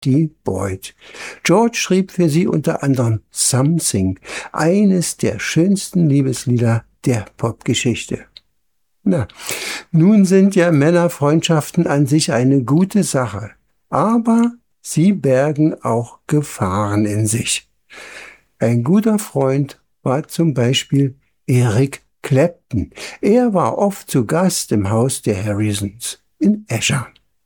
Pattie Boyd. George schrieb für sie unter anderem Something, eines der schönsten Liebeslieder der Popgeschichte. Na, nun sind ja Männerfreundschaften an sich eine gute Sache, aber sie bergen auch Gefahren in sich. Ein guter Freund war zum Beispiel Eric Clapton. Er war oft zu Gast im Haus der Harrisons in Esher.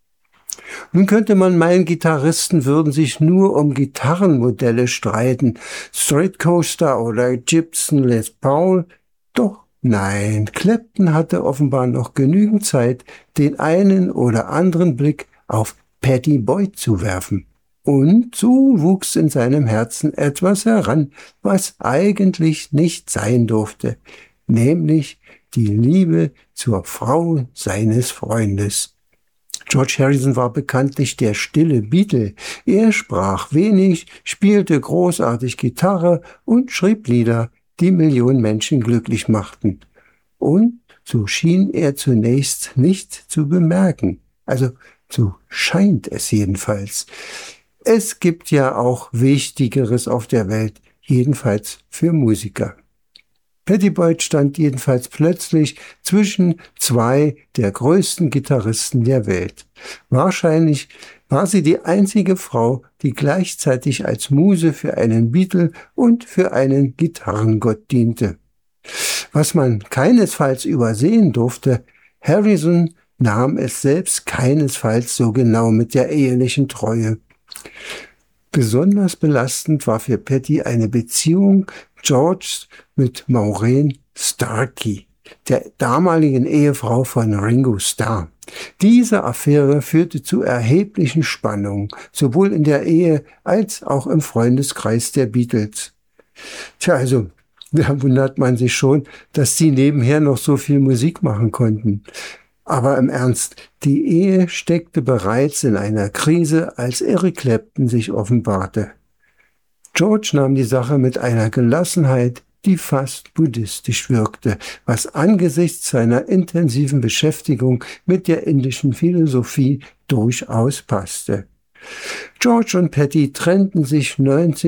Nun könnte man meinen, Gitarristen würden sich nur um Gitarrenmodelle streiten, Stratocaster oder Gibson Les Paul. Doch nein, Clapton hatte offenbar noch genügend Zeit, den einen oder anderen Blick auf Pattie Boyd zu werfen. Und so wuchs in seinem Herzen etwas heran, was eigentlich nicht sein durfte, nämlich die Liebe zur Frau seines Freundes. George Harrison war bekanntlich der stille Beatle. Er sprach wenig, spielte großartig Gitarre und schrieb Lieder, die Millionen Menschen glücklich machten. Und so schien er zunächst nicht zu bemerken. Also so scheint es jedenfalls. Es gibt ja auch Wichtigeres auf der Welt, jedenfalls für Musiker. Pattie Boyd stand jedenfalls plötzlich zwischen zwei der größten Gitarristen der Welt. Wahrscheinlich war sie die einzige Frau, die gleichzeitig als Muse für einen Beatle und für einen Gitarrengott diente. Was man keinesfalls übersehen durfte, Harrison nahm es selbst keinesfalls so genau mit der ehelichen Treue. Besonders belastend war für Pattie eine Beziehung Georges mit Maureen Starkey, der damaligen Ehefrau von Ringo Starr. Diese Affäre führte zu erheblichen Spannungen, sowohl in der Ehe als auch im Freundeskreis der Beatles. Also, da wundert man sich schon, dass sie nebenher noch so viel Musik machen konnten. Aber im Ernst, die Ehe steckte bereits in einer Krise, als Eric Clapton sich offenbarte. George nahm die Sache mit einer Gelassenheit, die fast buddhistisch wirkte, was angesichts seiner intensiven Beschäftigung mit der indischen Philosophie durchaus passte. George und Pattie trennten sich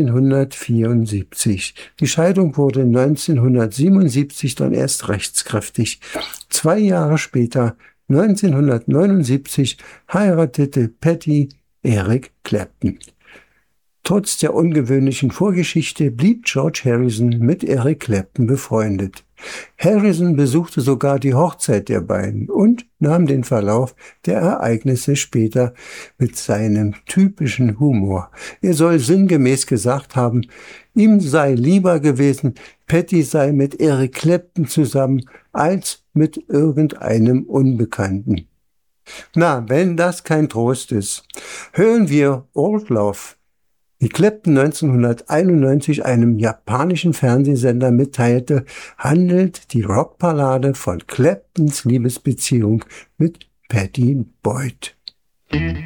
1974. Die Scheidung wurde 1977 dann erst rechtskräftig. 2 Jahre später, 1979, heiratete Pattie Eric Clapton. Trotz der ungewöhnlichen Vorgeschichte blieb George Harrison mit Eric Clapton befreundet. Harrison besuchte sogar die Hochzeit der beiden und nahm den Verlauf der Ereignisse später mit seinem typischen Humor. Er soll sinngemäß gesagt haben, ihm sei lieber gewesen, Pattie sei mit Eric Clapton zusammen, als mit irgendeinem Unbekannten. Na, wenn das kein Trost ist, hören wir Old Love, wie Clapton 1991 einem japanischen Fernsehsender mitteilte, handelt die Rockballade von Claptons Liebesbeziehung mit Pattie Boyd.